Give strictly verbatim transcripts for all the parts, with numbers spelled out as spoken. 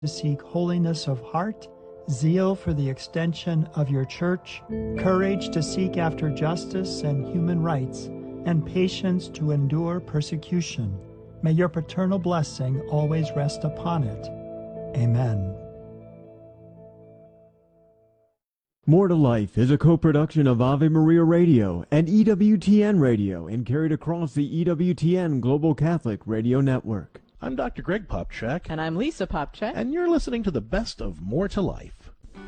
to seek holiness of heart, zeal for the extension of your church, courage to seek after justice and human rights, and patience to endure persecution. May your paternal blessing always rest upon it. Amen. More to Life is a co-production of Ave Maria Radio and E W T N Radio and carried across the E W T N Global Catholic Radio Network. I'm Doctor Greg Popchak. And I'm Lisa Popchak. And you're listening to the best of More to Life.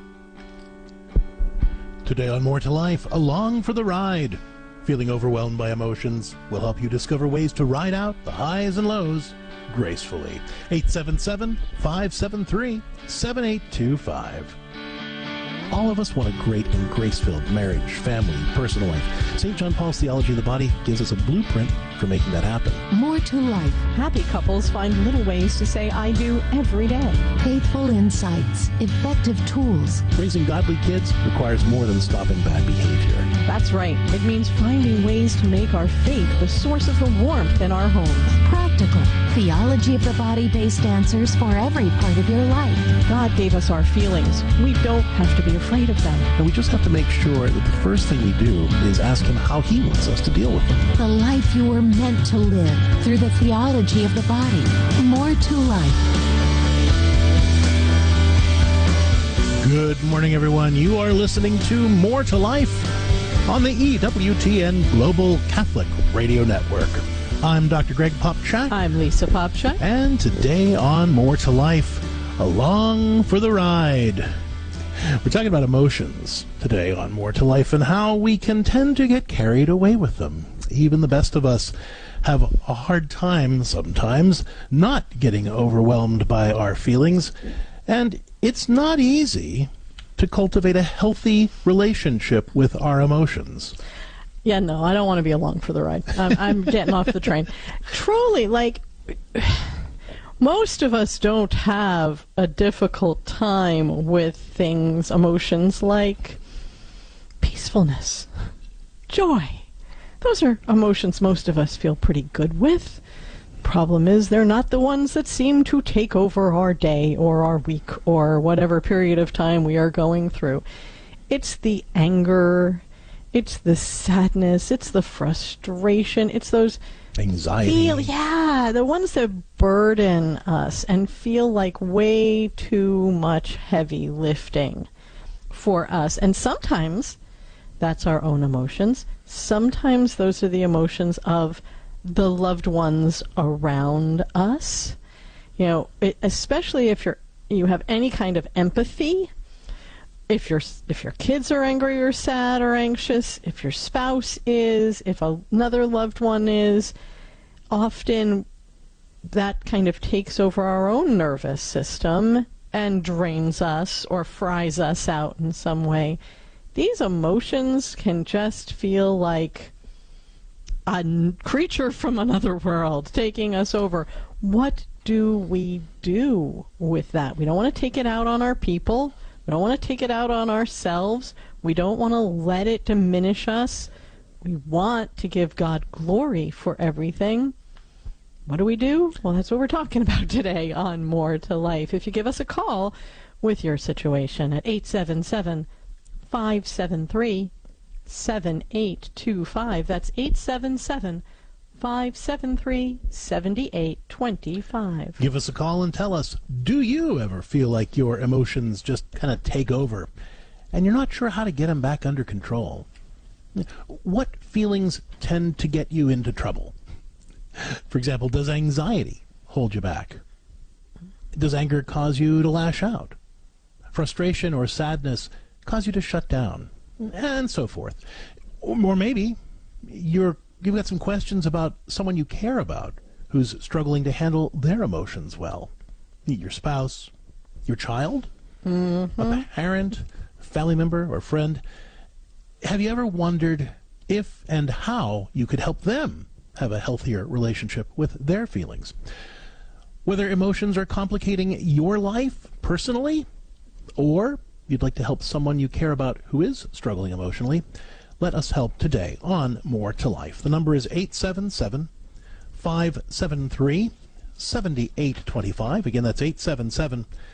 Today on More to Life, along for the ride. Feeling overwhelmed by emotions? We'll help you discover ways to ride out the highs and lows gracefully. eight seven seven, five seven three, seven eight two five. All of us want a great and grace-filled marriage, family, personal life. Saint John Paul's Theology of the Body gives us a blueprint for making that happen. More to Life. Happy couples find little ways to say I do every day. Faithful insights, effective tools. Raising godly kids requires more than stopping bad behavior. That's right. It means finding ways to make our faith the source of the warmth in our homes. Practical, theology of the body-based answers for every part of your life. God gave us our feelings. We don't have to be afraid of them. And we just have to make sure that the first thing we do is ask Him how He wants us to deal with them. The life you were meant to live through the theology of the body. More to Life. Good morning, everyone. You are listening to More to Life on the E W T N Global Catholic Radio Network. I'm Doctor Greg Popchak. I'm Lisa Popchak. And today on More to Life, along for the ride. We're talking about emotions today on More to Life and how we can tend to get carried away with them. Even the best of us have a hard time sometimes not getting overwhelmed by our feelings. And it's not easy to cultivate a healthy relationship with our emotions. Yeah, no, I don't want to be along for the ride. I'm, I'm getting off the train. Truly, like, most of us don't have a difficult time with things, emotions like peacefulness, joy. Those are emotions most of us feel pretty good with. Problem is, they're not the ones that seem to take over our day or our week or whatever period of time we are going through. It's the anger, it's the sadness, it's the frustration, it's those anxiety. Feel, yeah, the ones that burden us and feel like way too much heavy lifting for us. And sometimes that's our own emotions. Sometimes those are the emotions of the loved ones around us. You know, it, especially if you're you have any kind of empathy. If your if your kids are angry or sad or anxious, if your spouse is, if another loved one is, often that kind of takes over our own nervous system and drains us or fries us out in some way. These emotions can just feel like a n- creature from another world taking us over. What do we do with that? We don't want to take it out on our people. We don't want to take it out on ourselves. We don't want to let it diminish us. We want to give God glory for everything. What do we do? Well, that's what we're talking about today on More to Life. If you give us a call with your situation at eight seven seven, five seven three, seven eight two five. That's eight seven seven, five seven three, seven eight two five. Give us a call and tell us, do you ever feel like your emotions just kind of take over and you're not sure how to get them back under control? What feelings tend to get you into trouble? For example, does anxiety hold you back? Does anger cause you to lash out? Frustration or sadness cause you to shut down? And so forth. Or maybe you're, you've got some questions about someone you care about who's struggling to handle their emotions well. Your spouse, your child, mm-hmm. a parent, a family member, or friend. Have you ever wondered if and how you could help them have a healthier relationship with their feelings? Whether emotions are complicating your life personally, or you'd like to help someone you care about who is struggling emotionally, let us help today on More to Life. The number is eight seven seven, five seven three, seven eight two five. Again, that's eight seven seven,